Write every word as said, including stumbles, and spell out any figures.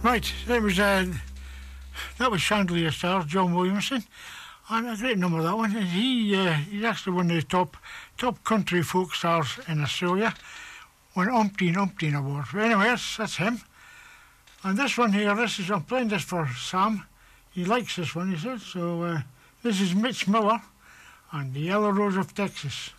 Right, that was uh, that was Chandelier Stars, John Williamson, and a great number that one. And he uh, he's actually one of the top top country folk stars in Australia. Won umpteen umpteen awards. But anyway, that's, that's him. And this one here, this is I'm playing this for Sam. He likes this one, he said. So uh, this is Mitch Miller and the Yellow Rose of Texas.